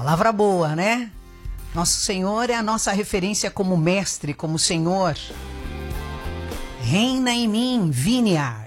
Palavra boa, né? Nosso Senhor é a nossa referência como mestre, como Senhor. Reina em mim, Vínia.